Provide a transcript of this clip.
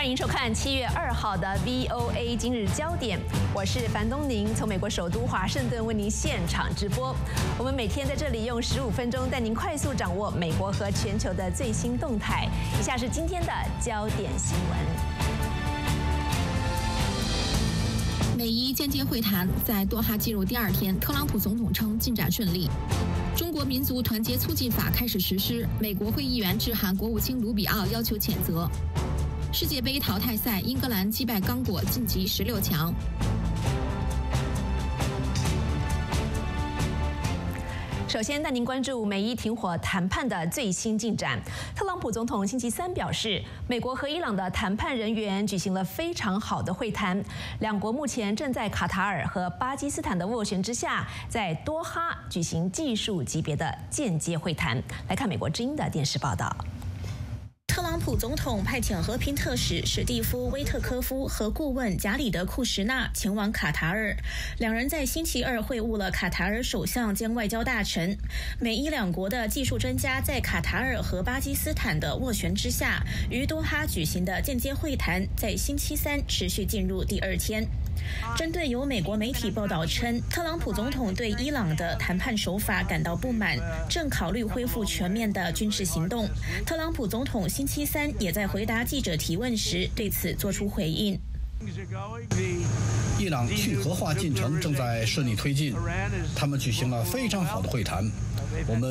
欢迎收看7月2号的 VOA 今日焦点，我是樊东宁，从美国首都华盛顿为您现场直播。我们每天在这里用15分钟带您快速掌握美国和全球的最新动态。以下是今天的焦点新闻。 美伊间接会谈在多哈进入第2天，特朗普总统称进展顺利。中国民族团结促进法开始实施，美国会议员致函国务卿卢比奥要求谴责。世界杯淘汰赛，英格兰击败刚果晋级16强。 首先带您关注美伊停火谈判的最新进展。特朗普总统星期3表示，美国和伊朗的谈判人员举行了非常好的会谈，两国目前正在卡塔尔和巴基斯坦的斡旋之下，在多哈举行技术级别的间接会谈。来看美国之音的电视报道。 特朗普总统派遣和平特使史蒂夫·威特科夫和顾问贾里德·库什纳前往卡塔尔，两人在星期2会晤了卡塔尔首相兼外交大臣。美伊两国的技术专家在卡塔尔和巴基斯坦的斡旋之下，于多哈举行的间接会谈在星期3持续进入第2天。针对有美国媒体报道称，特朗普总统对伊朗的谈判手法感到不满，正考虑恢复全面的军事行动。特朗普总统星期3也在回答记者提问时对此作出回应。 伊朗去核化进程正在顺利推进，他们举行了非常好的会谈。我们